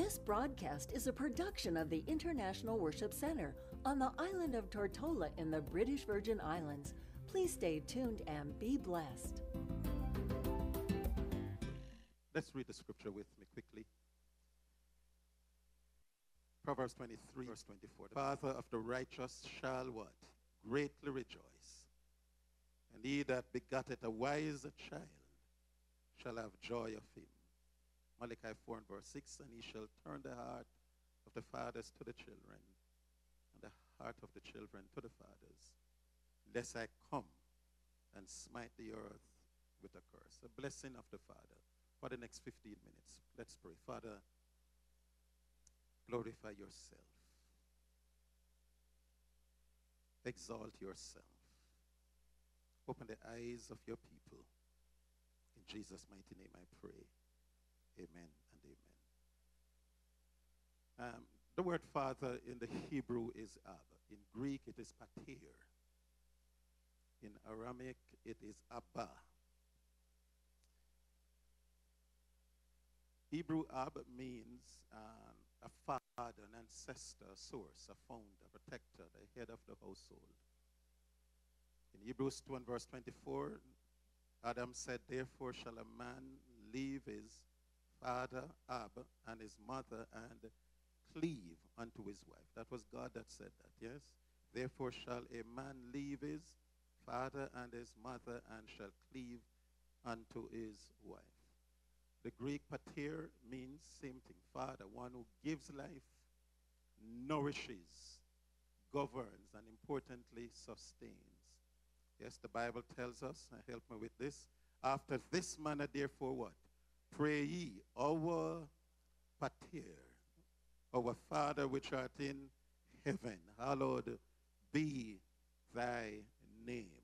This broadcast is a production of the International Worship Center on the island of Tortola in the British Virgin Islands. Please stay tuned and be blessed. Let's read the scripture with me quickly. Proverbs 23, verse 24. The father of the righteous shall what? Greatly rejoice. And he that begotteth a wise child shall have joy of him. Malachi 4 and verse 6, and he shall turn the heart of the fathers to the children, and the heart of the children to the fathers, lest I come and smite the earth with a curse. A blessing of the Father. For the next 15 minutes, let's pray. Father, glorify yourself. Exalt yourself. Open the eyes of your people. In Jesus' mighty name I pray. Amen and amen. The word father in the Hebrew is Ab. In Greek it is pater. In Aramaic it is Abba. Hebrew Ab means a father, an ancestor, a source, a founder, a protector, the head of the household. In Hebrews 2 and verse 24, Adam said, therefore shall a man leave his father Ab and his mother and cleave unto his wife. That was God that said that, yes? Therefore shall a man leave his father and his mother and shall cleave unto his wife. The Greek pater means same thing, father, one who gives life, nourishes, governs, and importantly sustains. Yes, the Bible tells us, help me with this, after this manner therefore what? Pray ye, our pater, our Father which art in heaven, hallowed be thy name.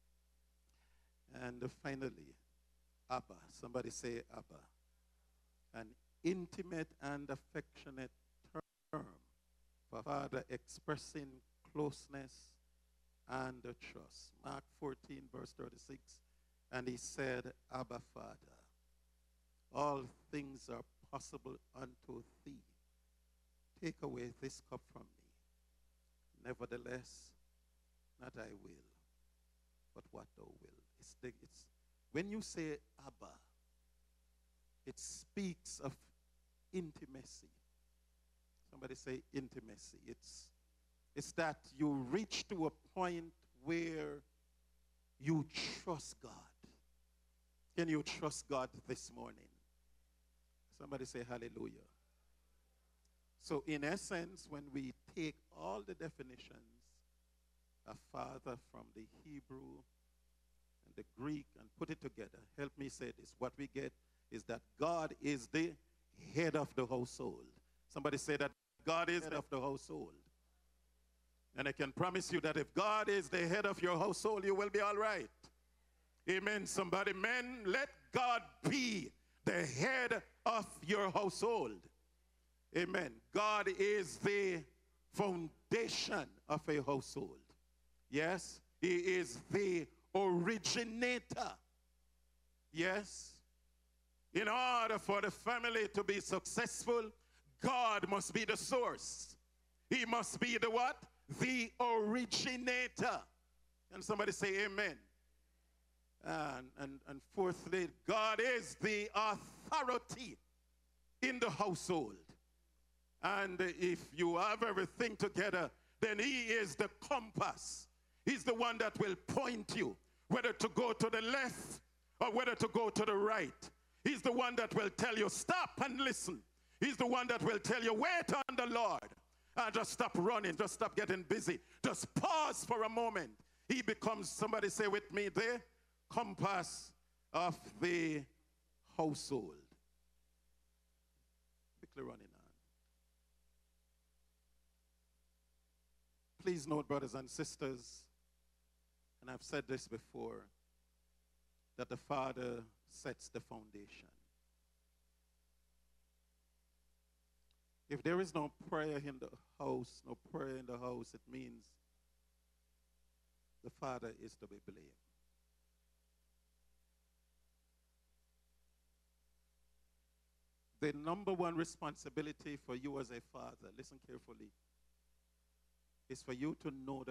And finally, Abba. Somebody say Abba. An intimate and affectionate term for Father expressing closeness and trust. Mark 14 verse 36, and he said, Abba Father, all things are possible unto thee. Take away this cup from me. Nevertheless, not I will, but what thou wilt. When you say Abba, it speaks of intimacy. Somebody say intimacy. It's that you reach to a point where you trust God. Can you trust God this morning? Somebody say hallelujah. So in essence, when we take all the definitions of father from the Hebrew and the Greek and put it together, help me say this. What we get is that God is the head of the household. Somebody say that God is the head of the household. And I can promise you that if God is the head of your household, you will be all right. Amen. Somebody, men, let God be the head of your household. Amen. God is the foundation of a household. Yes, he is the originator. Yes. In order for the family to be successful, God must be the source. He must be the what? The originator. And somebody say amen. And fourthly, God is the authority in the household. And if you have everything together, then he is the compass. He's the one that will point you whether to go to the left or whether to go to the right. He's the one that will tell you stop and listen. He's the one that will tell you wait on the Lord. Just stop running, just stop getting busy. Just pause for a moment. He becomes, somebody say with me, the compass of the household. Quickly running on. Please note, brothers and sisters, and I've said this before, that the Father sets the foundation. If there is no prayer in the house, no prayer in the house, it means the Father is to be blamed. The number one responsibility for you as a father, listen carefully, is for you to know the